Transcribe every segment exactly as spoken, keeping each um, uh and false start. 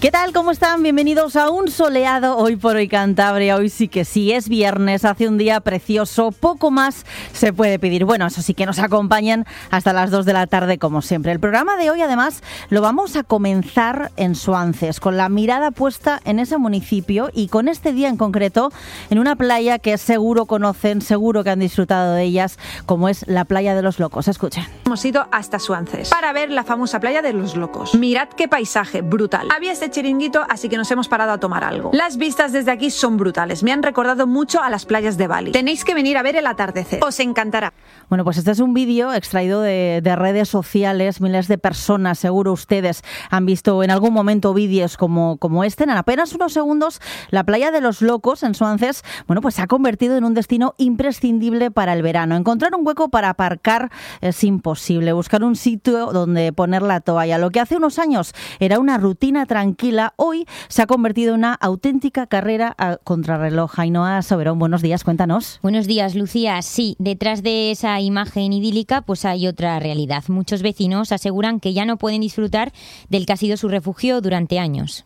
¿Qué tal? ¿Cómo están? Bienvenidos a un soleado Hoy por Hoy Cantabria. Hoy sí que sí, es viernes, hace un día precioso, poco más se puede pedir. Bueno, eso sí, que nos acompañen hasta las dos de la tarde como siempre. El programa de hoy además lo vamos a comenzar en Suances, con la mirada puesta en ese municipio y con este día en concreto en una playa que seguro conocen, seguro que han disfrutado de ellas, como es la Playa de los Locos. Escuchen. Hemos ido hasta Suances para ver la famosa Playa de los Locos. Mirad qué paisaje, brutal. Había este chiringuito, así que nos hemos parado a tomar algo. Las vistas desde aquí son brutales, me han recordado mucho a las playas de Bali. Tenéis que venir a ver el atardecer, os encantará. Bueno, pues este es un vídeo extraído de, de redes sociales. Miles de personas, seguro ustedes, han visto en algún momento vídeos como, como este. En apenas unos segundos, la Playa de los Locos en Suances, bueno, pues se ha convertido en un destino imprescindible para el verano. Encontrar un hueco para aparcar es imposible. Buscar un sitio donde poner la toalla, lo que hace unos años era una rutina tranquila, hoy se ha convertido en una auténtica carrera a contrarreloj. Ainhoa Soberón, buenos días, cuéntanos. Buenos días, Lucía. Sí, detrás de esa imagen idílica pues hay otra realidad. Muchos vecinos aseguran que ya no pueden disfrutar del que ha sido su refugio durante años.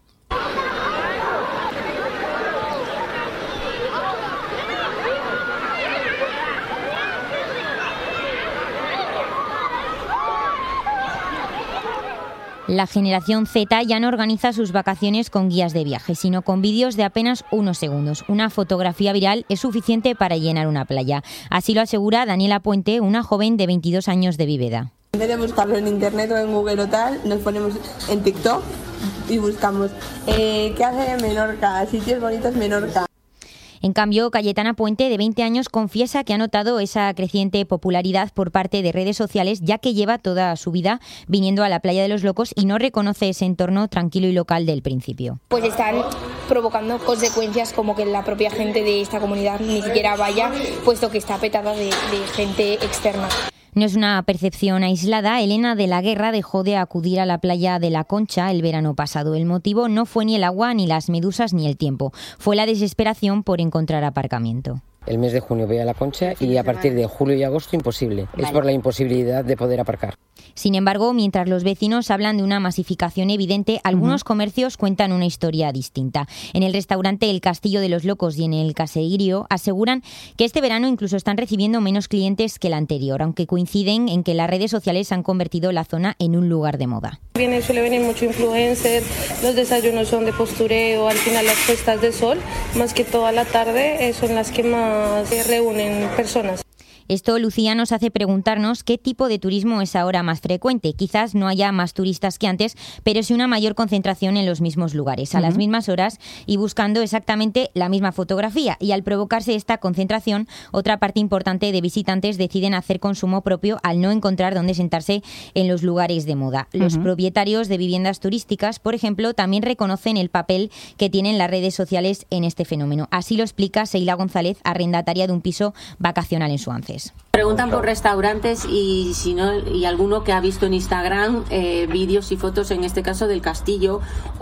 La generación Z ya no organiza sus vacaciones con guías de viaje, sino con vídeos de apenas unos segundos. Una fotografía viral es suficiente para llenar una playa. Así lo asegura Daniela Puente, una joven de veintidós años de Viveda. En vez de buscarlo en internet o en Google o tal, nos ponemos en TikTok y buscamos eh, ¿qué hace Menorca? Sitios bonitos Menorca. En cambio, Cayetana Puente, de veinte años, confiesa que ha notado esa creciente popularidad por parte de redes sociales, ya que lleva toda su vida viniendo a la Playa de los Locos y no reconoce ese entorno tranquilo y local del principio. Pues están provocando consecuencias como que la propia gente de esta comunidad ni siquiera vaya, puesto que está petada de, de gente externa. No es una percepción aislada. Elena de la Guerra dejó de acudir a la playa de La Concha el verano pasado. El motivo no fue ni el agua, ni las medusas, ni el tiempo. Fue la desesperación por encontrar aparcamiento. El mes de junio voy a La Concha y a partir de julio y agosto imposible. Vale. Es por la imposibilidad de poder aparcar. Sin embargo, mientras los vecinos hablan de una masificación evidente, algunos uh-huh. comercios cuentan una historia distinta. En el restaurante El Castillo de los Locos y en el Caserío aseguran que este verano incluso están recibiendo menos clientes que el anterior, aunque coinciden en que las redes sociales han convertido la zona en un lugar de moda. Viene, suele venir mucho influencer, los desayunos son de postureo, al final las puestas de sol, más que toda la tarde, son las que más se reúnen personas. Esto, Lucía, nos hace preguntarnos qué tipo de turismo es ahora más frecuente. Quizás no haya más turistas que antes, pero sí una mayor concentración en los mismos lugares, a uh-huh. las mismas horas y buscando exactamente la misma fotografía. Y al provocarse esta concentración, otra parte importante de visitantes deciden hacer consumo propio al no encontrar dónde sentarse en los lugares de moda. Uh-huh. Los propietarios de viviendas turísticas, por ejemplo, también reconocen el papel que tienen las redes sociales en este fenómeno. Así lo explica Seila González, arrendataria de un piso vacacional en Suances. Preguntan por restaurantes y si no y alguno que ha visto en Instagram eh, vídeos y fotos, en este caso del castillo,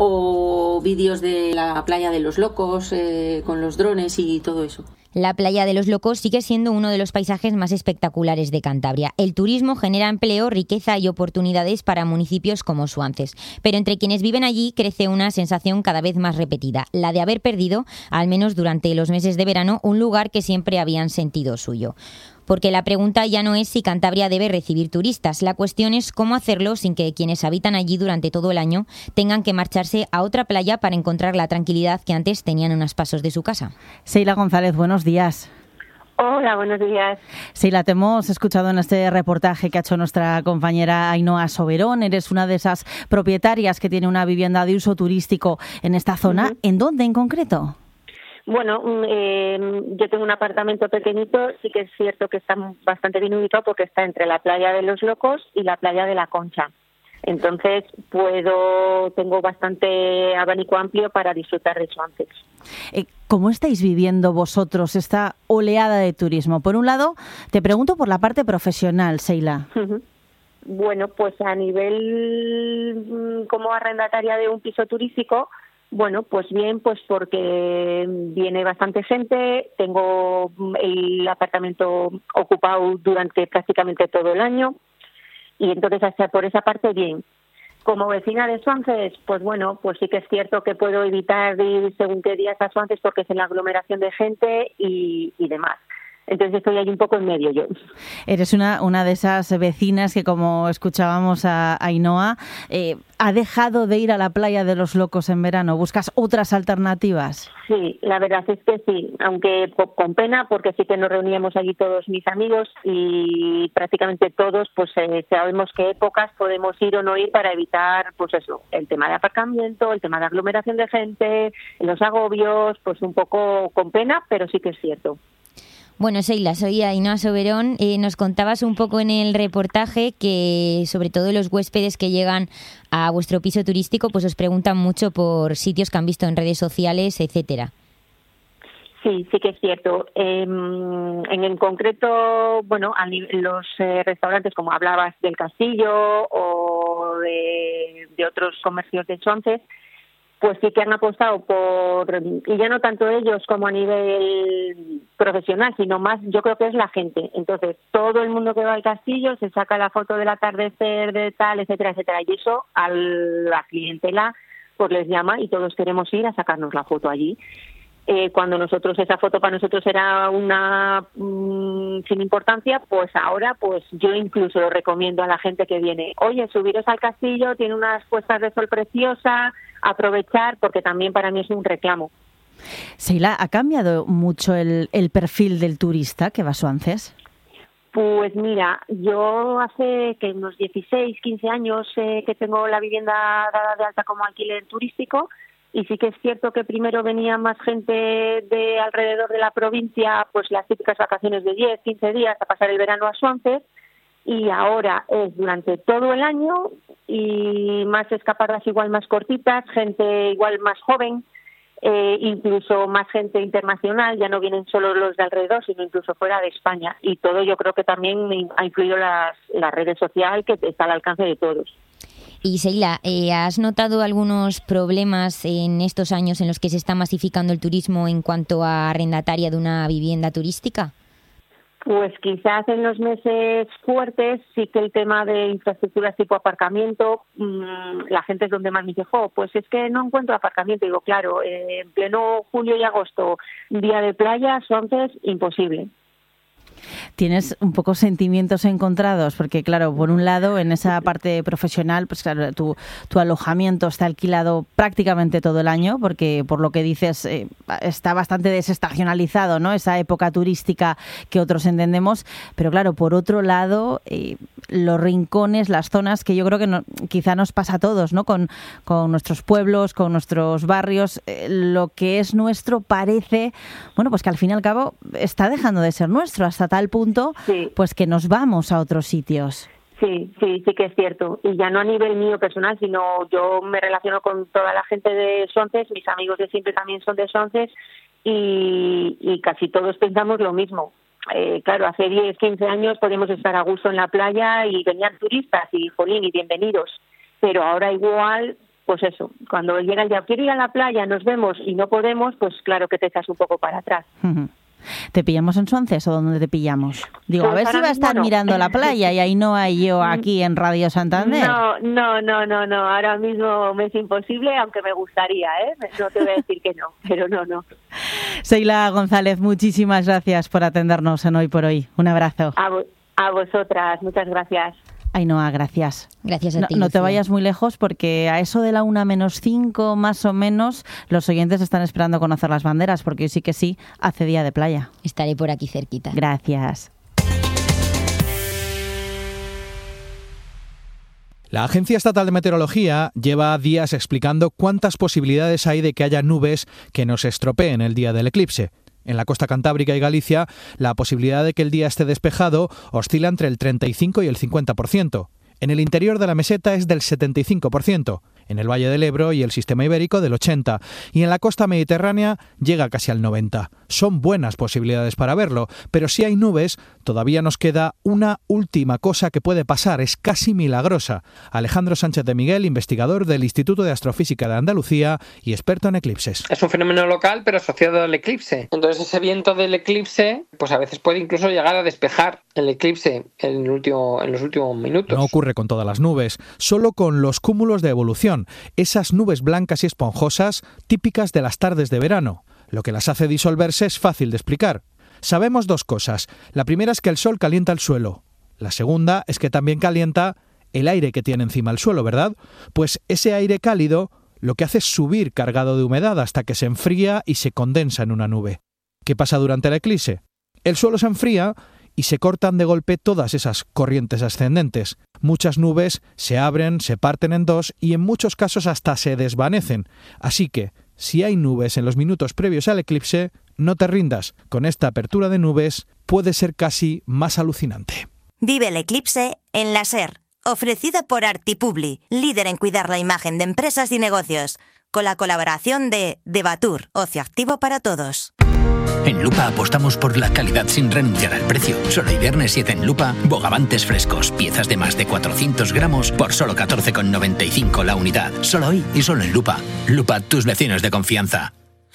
o vídeos de la Playa de los Locos eh, con los drones y todo eso. La Playa de los Locos sigue siendo uno de los paisajes más espectaculares de Cantabria. El turismo genera empleo, riqueza y oportunidades para municipios como Suances. Pero entre quienes viven allí crece una sensación cada vez más repetida, la de haber perdido, al menos durante los meses de verano, un lugar que siempre habían sentido suyo. Porque la pregunta ya no es si Cantabria debe recibir turistas, la cuestión es cómo hacerlo sin que quienes habitan allí durante todo el año tengan que marcharse a otra playa para encontrar la tranquilidad que antes tenían a unos pasos de su casa. Seila González, buenos días. Hola, buenos días. Seila, te hemos escuchado en este reportaje que ha hecho nuestra compañera Ainhoa Soberón. Eres una de esas propietarias que tiene una vivienda de uso turístico en esta zona. Uh-huh. ¿En dónde en concreto? Bueno, eh, yo tengo un apartamento pequeñito, sí que es cierto que está bastante bien ubicado porque está entre la Playa de los Locos y la Playa de La Concha. Entonces, puedo tengo bastante abanico amplio para disfrutar de Suances. Eh, ¿Cómo estáis viviendo vosotros esta oleada de turismo? Por un lado, te pregunto por la parte profesional, Seila. Uh-huh. Bueno, pues a nivel como arrendataria de un piso turístico, bueno, pues bien, pues porque viene bastante gente, tengo el apartamento ocupado durante prácticamente todo el año y entonces hasta por esa parte bien. Como vecina de Suances, pues bueno, pues sí que es cierto que puedo evitar ir según qué días a Suances porque es en la aglomeración de gente y, y demás. Entonces estoy ahí un poco en medio yo. Eres una, una de esas vecinas que, como escuchábamos a Ainhoa, eh, ha dejado de ir a la playa de los Locos en verano. ¿Buscas otras alternativas? Sí, la verdad es que sí, aunque con pena, porque sí que nos reuníamos allí todos mis amigos y prácticamente todos pues eh, sabemos qué épocas podemos ir o no ir para evitar pues eso, el tema de aparcamiento, el tema de aglomeración de gente, los agobios, pues un poco con pena, pero sí que es cierto. Bueno, Sheila, soy Ainhoa Soberón. Eh, nos contabas un poco en el reportaje que, sobre todo los huéspedes que llegan a vuestro piso turístico, pues os preguntan mucho por sitios que han visto en redes sociales, etcétera. Sí, sí que es cierto. Eh, en el concreto, bueno, a los eh, restaurantes, como hablabas del Castillo o de, de otros comercios de Suances, pues sí que han apostado por, y ya no tanto ellos como a nivel profesional, sino más yo creo que es la gente. Entonces, todo el mundo que va al Castillo se saca la foto del atardecer, de tal, etcétera, etcétera. Y eso a la clientela pues les llama y todos queremos ir a sacarnos la foto allí. Eh, cuando nosotros, esa foto para nosotros era una mmm, sin importancia, pues ahora pues yo incluso lo recomiendo a la gente que viene. Oye, subiros al Castillo, tiene unas puestas de sol preciosas, aprovechar, porque también para mí es un reclamo. Sheila, ¿ha cambiado mucho el, el perfil del turista que va a Suances? Pues mira, yo hace que unos dieciséis, quince años eh, que tengo la vivienda dada de alta como alquiler turístico. Y sí que es cierto que primero venía más gente de alrededor de la provincia, pues las típicas vacaciones de diez, quince días a pasar el verano a Suances, y ahora es durante todo el año y más escapadas igual más cortitas, gente igual más joven, eh, incluso más gente internacional, ya no vienen solo los de alrededor, sino incluso fuera de España. Y todo yo creo que también ha influido las, las redes sociales, que está al alcance de todos. Y Sheila, eh, ¿has notado algunos problemas en estos años en los que se está masificando el turismo en cuanto a arrendataria de una vivienda turística? Pues quizás en los meses fuertes sí que el tema de infraestructuras tipo aparcamiento, mmm, la gente es donde más me dice, jo, pues es que no encuentro aparcamiento. Digo, claro, eh, en pleno julio y agosto, día de playa, entonces imposible. ¿Tienes un poco sentimientos encontrados? Porque, claro, por un lado, en esa parte profesional, pues claro, tu, tu alojamiento está alquilado prácticamente todo el año, porque por lo que dices eh, está bastante desestacionalizado, ¿no? Esa época turística que otros entendemos. Pero, claro, por otro lado, eh, los rincones, las zonas que yo creo que no, quizá nos pasa a todos, ¿no? Con, con nuestros pueblos, con nuestros barrios, eh, lo que es nuestro parece, bueno, pues que al fin y al cabo está dejando de ser nuestro hasta tal punto, sí, pues que nos vamos a otros sitios. Sí, sí, sí que es cierto. Y ya no a nivel mío personal, sino yo me relaciono con toda la gente de Suances, mis amigos de siempre también son de Suances y, y casi todos pensamos lo mismo. Eh, claro, hace diez, quince años podíamos estar a gusto en la playa y venían turistas y jolín y bienvenidos. Pero ahora igual, pues eso, cuando llega el día, quiero ir a la playa, nos vemos y no podemos, pues claro que te echas un poco para atrás. Uh-huh. ¿Te pillamos en Suances o dónde te pillamos? Digo, pues a ver si va a estar no. mirando la playa y Ainhoa y yo aquí en Radio Santander. No, no, no, no, no. Ahora mismo me es imposible, aunque me gustaría, ¿eh? No te voy a decir que no, pero no, no. Sheila González, muchísimas gracias por atendernos en Hoy por Hoy. Un abrazo. A, vo- a vosotras, muchas gracias. Ainhoa, gracias. Gracias a ti. No, no te vayas muy lejos porque a eso de la una menos cinco más o menos los oyentes están esperando conocer las banderas porque hoy sí que sí hace día de playa. Estaré por aquí cerquita. Gracias. La Agencia Estatal de Meteorología lleva días explicando cuántas posibilidades hay de que haya nubes que nos estropeen el día del eclipse. En la costa cantábrica y Galicia, la posibilidad de que el día esté despejado oscila entre el treinta y cinco y el cincuenta por ciento. En el interior de la meseta es del setenta y cinco por ciento. en el Valle del Ebro y el Sistema Ibérico del ochenta, y en la costa mediterránea llega casi al noventa. Son buenas posibilidades para verlo, pero si hay nubes, todavía nos queda una última cosa que puede pasar, es casi milagrosa. Alejandro Sánchez de Miguel, investigador del Instituto de Astrofísica de Andalucía y experto en eclipses. Es un fenómeno local, pero asociado al eclipse. Entonces ese viento del eclipse, pues a veces puede incluso llegar a despejar el eclipse en, el último, en los últimos minutos. No ocurre con todas las nubes, solo con los cúmulos de evolución, esas nubes blancas y esponjosas típicas de las tardes de verano. Lo que las hace disolverse es fácil de explicar. Sabemos dos cosas. La primera es que el sol calienta el suelo. La segunda es que también calienta el aire que tiene encima el suelo, ¿verdad? Pues ese aire cálido lo que hace es subir cargado de humedad hasta que se enfría y se condensa en una nube. ¿Qué pasa durante el eclipse? El suelo se enfría y se cortan de golpe todas esas corrientes ascendentes. Muchas nubes se abren, se parten en dos y en muchos casos hasta se desvanecen. Así que, si hay nubes en los minutos previos al eclipse, no te rindas. Con esta apertura de nubes puede ser casi más alucinante. Vive el eclipse en la SER, ofrecida por Artipubli, líder en cuidar la imagen de empresas y negocios, con la colaboración de Debatur, ocio activo para todos. En Lupa apostamos por la calidad sin renunciar al precio. Solo el viernes siete en Lupa, bogavantes frescos, piezas de más de cuatrocientos gramos por solo catorce con noventa y cinco la unidad. Solo hoy y solo en Lupa. Lupa, tus vecinos de confianza.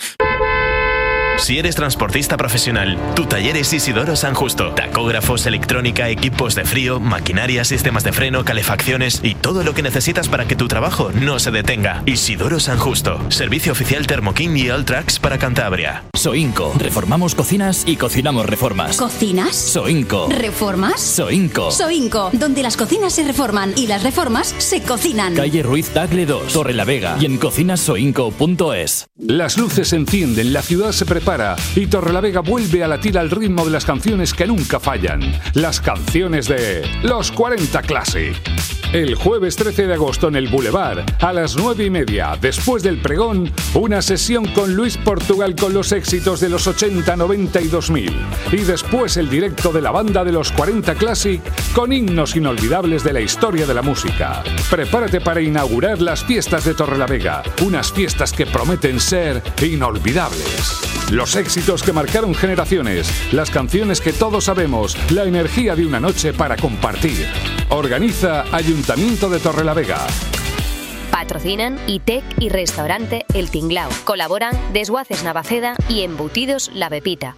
Si eres transportista profesional, tu taller es Isidoro San Justo. Tacógrafos, electrónica, equipos de frío, maquinaria, sistemas de freno, calefacciones y todo lo que necesitas para que tu trabajo no se detenga. Isidoro San Justo. Servicio oficial Thermoking y Alltrax para Cantabria. Soinco. Reformamos cocinas y cocinamos reformas. ¿Cocinas? Soinco. ¿Reformas? Soinco. Soinco. Donde las cocinas se reforman y las reformas se cocinan. Calle Ruiz Tagle dos, Torrelavega y en cocinas soinco punto es. Las luces se encienden, la ciudad se prepara y Torrelavega vuelve a latir al ritmo de las canciones que nunca fallan. Las canciones de Los cuarenta Classic. El jueves trece de agosto en el Boulevard, a las nueve y media, después del pregón, una sesión con Luis Portugal con los éxitos de los ochenta, noventa y dos mil. Y después el directo de la banda de Los cuarenta Classic con himnos inolvidables de la historia de la música. Prepárate para inaugurar las fiestas de Torrelavega, unas fiestas que prometen ser inolvidables. Los éxitos que marcaron generaciones, las canciones que todos sabemos, la energía de una noche para compartir. Organiza Ayuntamiento de Torrelavega. Patrocinan ITEC y Restaurante El Tinglao. Colaboran Desguaces Navaceda y Embutidos La Pepita.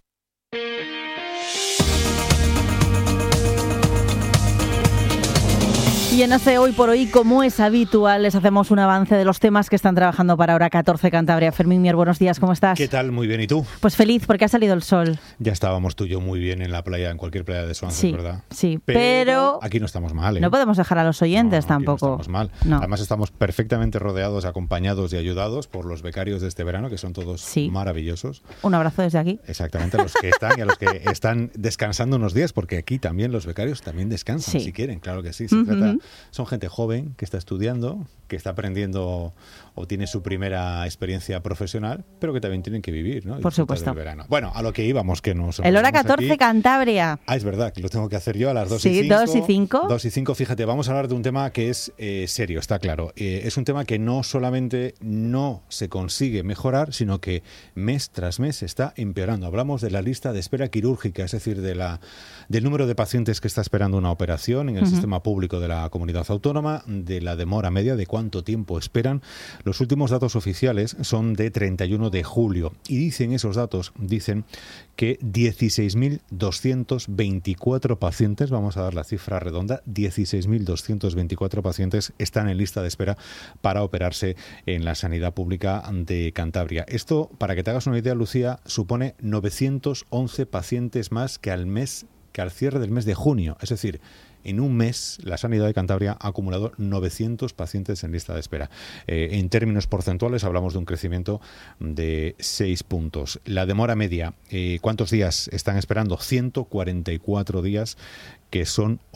Y en este Hoy por Hoy, como es habitual, les hacemos un avance de los temas que están trabajando para Hora catorce Cantabria. Fermín Mier, buenos días, ¿cómo estás? ¿Qué tal? Muy bien, ¿y tú? Pues feliz, porque ha salido el sol. Ya estábamos tú y yo muy bien en la playa, en cualquier playa de Swansea, sí, ¿verdad? Sí, pero, pero... aquí no estamos mal, ¿eh? No podemos dejar a los oyentes no, tampoco. No estamos mal. No. Además estamos perfectamente rodeados, acompañados y ayudados por los becarios de este verano, que son todos sí. maravillosos. Un abrazo desde aquí. Exactamente, a los que están y a los que están descansando unos días, porque aquí también los becarios también descansan, sí. si quieren, claro que sí. Se uh-huh. trata, son gente joven que está estudiando, que está aprendiendo o tiene su primera experiencia profesional, pero que también tienen que vivir, ¿no? Por supuesto. Verano. Bueno, a lo que íbamos, que nos... El Hora catorce aquí. Cantabria. Ah, es verdad, que lo tengo que hacer yo a las dos sí, y cinco. dos y cinco. dos y cinco, fíjate, vamos a hablar de un tema que es eh, serio, está claro. Eh, es un tema que no solamente no se consigue mejorar, sino que mes tras mes está empeorando. Hablamos de la lista de espera quirúrgica, es decir, de la, del número de pacientes que está esperando una operación en el uh-huh. sistema público de la comunidad autónoma, de la demora media, de cuánto tiempo esperan. Los últimos datos oficiales son de treinta y uno de julio y dicen esos datos, dicen que dieciséis mil doscientos veinticuatro pacientes, vamos a dar la cifra redonda, dieciséis mil doscientos veinticuatro pacientes están en lista de espera para operarse en la sanidad pública de Cantabria. Esto, para que te hagas una idea, Lucía, supone novecientos once pacientes más que al mes, que al cierre del mes de junio, es decir, en un mes, la sanidad de Cantabria ha acumulado novecientos pacientes en lista de espera. Eh, en términos porcentuales hablamos de un crecimiento de seis puntos. La demora media, eh, ¿cuántos días están esperando? ciento cuarenta y cuatro días, que son